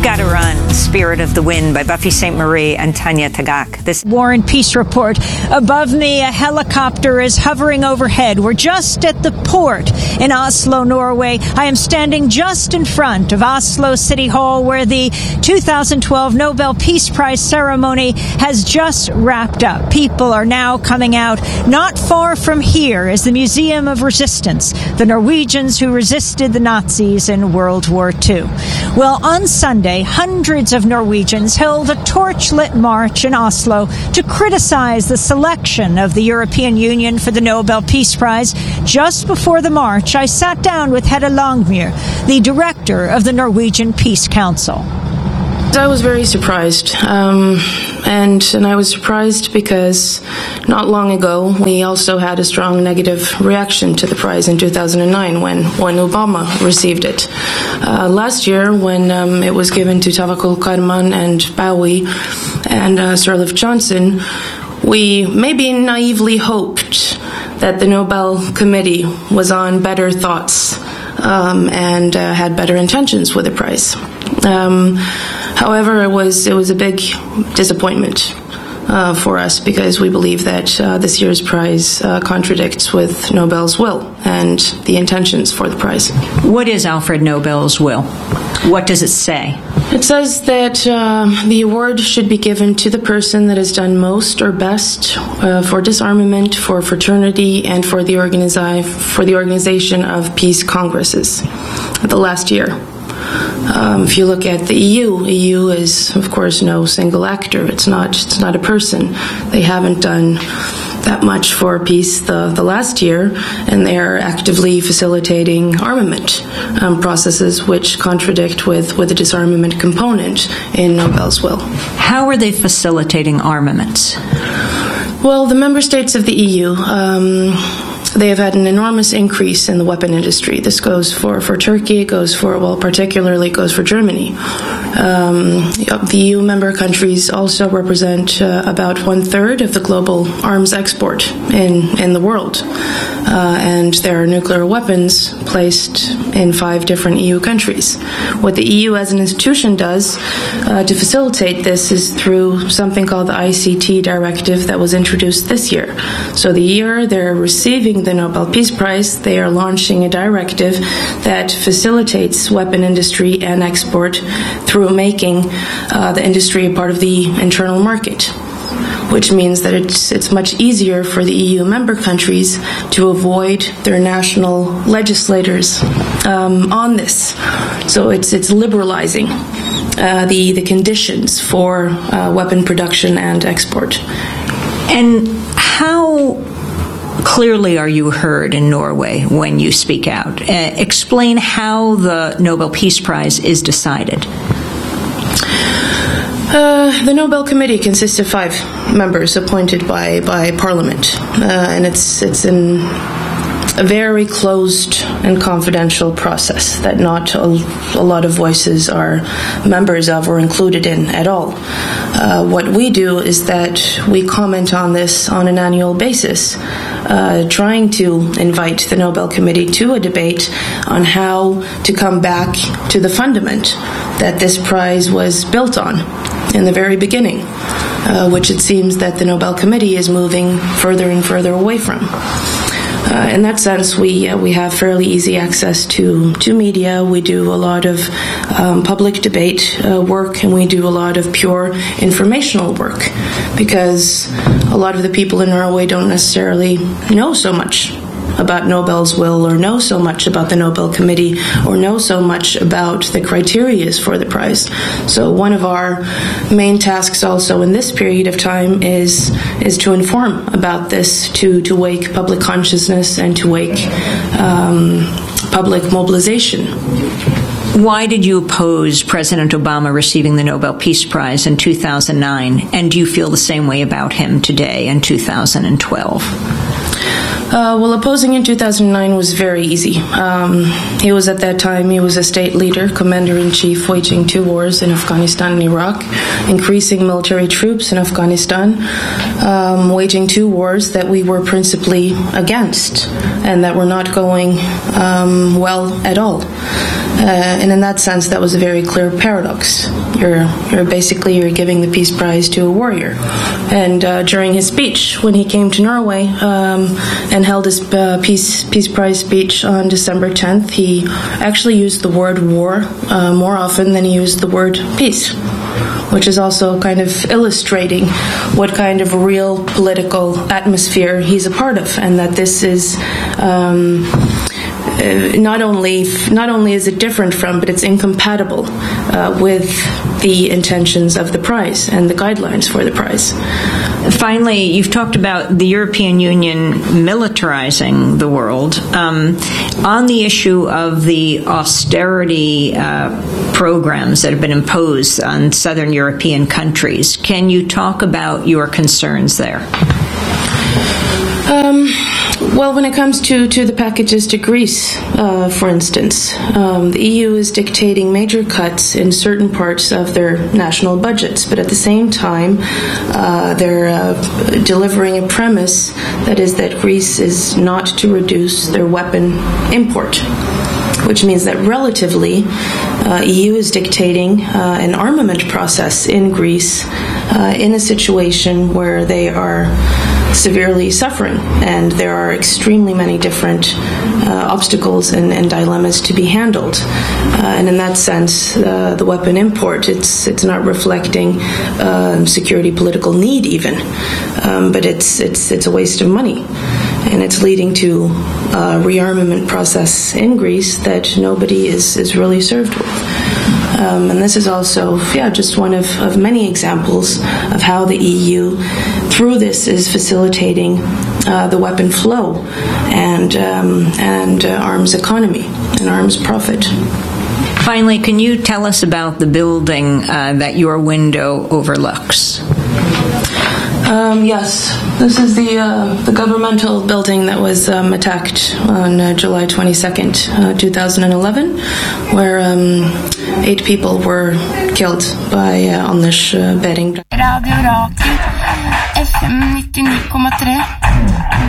Gotta Run, Spirit of the Wind by Buffy Sainte-Marie and Tanya Tagaq. This War and Peace Report. Above me, a helicopter is hovering overhead. We're just at the port in Oslo, Norway. I am standing just in front of Oslo City Hall, where the 2012 Nobel Peace Prize ceremony has just wrapped up. People are now coming out. Not far from here is the Museum of Resistance, the Norwegians who resisted the Nazis in World War II. Well, on Sunday, hundreds of Norwegians held a torch-lit march in Oslo to criticize the selection of the European Union for the Nobel Peace Prize. Just before the march, I sat down with Hedda Langmuir, the director of the Norwegian Peace Council. I was very surprised, and I was surprised because not long ago we also had a strong negative reaction to the prize in 2009 when Obama received it. Last year, when it was given to Tawakkol Karman and Bowie and Sirleaf Johnson, we maybe naively hoped that the Nobel Committee was on better thoughts and had better intentions with the prize. However, it was a big disappointment for us because we believe that this year's prize contradicts with Nobel's will and the intentions for the prize. What is Alfred Nobel's will? What does it say? It says that the award should be given to the person that has done most or best for disarmament, for fraternity, and for the organization of peace congresses the last year. If you look at the EU is, of course, no single actor. It's not a person. They haven't done that much for peace the last year, and they are actively facilitating armament processes which contradict with the disarmament component in Nobel's will. How are they facilitating armaments? Well, the member states of the EU, they have had an enormous increase in the weapon industry. This goes for Turkey, it goes for, well, particularly it goes for Germany. The EU member countries also represent about 1/3 of the global arms export in the world. And there are nuclear weapons placed in 5 different EU countries. What the EU as an institution does to facilitate this is through something called the ICT directive that was introduced this year. So the year they're receiving the Nobel Peace Prize, they are launching a directive that facilitates weapon industry and export through making the industry a part of the internal market, which means that it's much easier for the EU member countries to avoid their national legislators on this. So it's liberalizing the conditions for weapon production and export. And how clearly are you heard in Norway when you speak out? Explain how the Nobel Peace Prize is decided. The Nobel Committee consists of 5 members appointed by Parliament, and it's in a very closed and confidential process that not a lot of voices are members of or included in at all. What we do is that we comment on this on an annual basis, trying to invite the Nobel Committee to a debate on how to come back to the fundament that this prize was built on in the very beginning, which it seems that the Nobel Committee is moving further and further away from. In that sense, we have fairly easy access to media. We do a lot of public debate work, and we do a lot of pure informational work, because a lot of the people in Norway don't necessarily know so much about Nobel's will, or know so much about the Nobel Committee, or know so much about the criteria for the prize. So one of our main tasks also in this period of time is to inform about this, to wake public consciousness and to wake public mobilization. Why did you oppose President Obama receiving the Nobel Peace Prize in 2009, and do you feel the same way about him today in 2012? Well, opposing in 2009 was very easy. He was at that time, he was a state leader, commander-in-chief, waging 2 wars in Afghanistan and Iraq, increasing military troops in Afghanistan, waging 2 wars that we were principally against and that were not going well at all. And in that sense, that was a very clear paradox. You're giving the Peace Prize to a warrior. And during his speech, when he came to Norway and held his Peace Prize speech on December 10th, he actually used the word war more often than he used the word peace, which is also kind of illustrating what kind of real political atmosphere he's a part of, and that this is not only is it different from, but it's incompatible with the intentions of the prize and the guidelines for the prize. Finally, you've talked about the European Union militarizing the world. On the issue of the austerity programs that have been imposed on southern European countries, can you talk about your concerns there? Well, when it comes to the packages to Greece, for instance, the EU is dictating major cuts in certain parts of their national budgets, but at the same time, they're delivering a premise that is that Greece is not to reduce their weapon import, which means that relatively, EU is dictating an armament process in Greece in a situation where they are severely suffering, and there are extremely many different obstacles and dilemmas to be handled. And in that sense, the weapon import, it's not reflecting security political need even, but it's a waste of money. And it's leading to a rearmament process in Greece that nobody is really served with. And this is also, just one of many examples of how the EU, through this, is facilitating the weapon flow and arms economy and arms profit. Finally, can you tell us about the building that your window overlooks? Yes, this is the governmental building that was attacked on July 22nd, 2011, where 8 people were killed by Anders Behring. Radio Rakel, FM 99,3.